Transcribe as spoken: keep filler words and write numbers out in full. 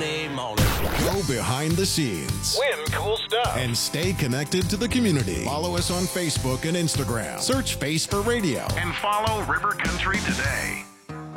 Money, money. Go behind the scenes. Win cool stuff. And stay connected to the community. Follow us on Facebook and Instagram. Search Face for Radio. And follow River Country today.